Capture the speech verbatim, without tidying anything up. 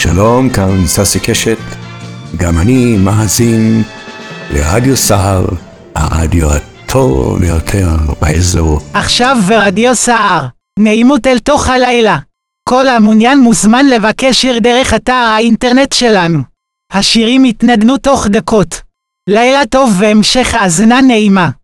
שלום, כאן ססי קשת, גם אני מאזין לרדיו סער, הרדיו הטוב ביותר באזור. עכשיו ברדיו סער, נעימות אל תוך הלילה. כל המעוניין מוזמן לבקש שיר דרך אתר האינטרנט שלנו. השירים יתנגנו תוך דקות. לילה טוב והמשך האזנה נעימה.